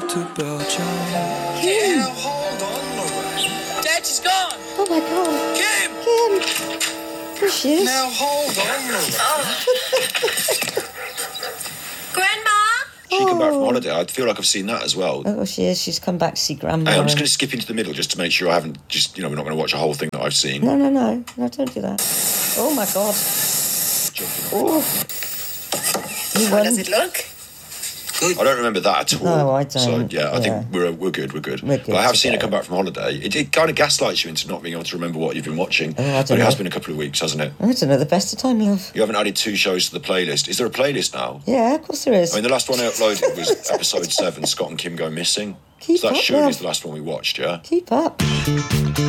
to Belgium. Kim! Hold on, Lorraine. Dad, she's gone! Oh my God. Kim! Kim! There she is. Now hold on, Lorraine. Grandma? She come back from holiday. I feel like I've seen that as well. Oh, she is. She's come back to see Grandma. Hey, I'm just going to skip into the middle just to make sure I haven't we're not going to watch a whole thing that I've seen. No, don't do that. Oh my God. Oh. How does it look? I don't remember that at all. No, I don't. So, yeah, I think we're good. We're good But I have seen her together. come back from holiday. It kind of gaslights you into not being able to remember what you've been watching. Oh, I don't but it has know. been a couple of weeks, hasn't it? I don't know the best of time, love. You haven't added 2 shows to the playlist. Is there a playlist now? Yeah, of course there is. I mean, the last one I uploaded was episode 7, Scott and Kim Go Missing. Keep so that up, surely love. is the last one we watched, yeah? Keep up.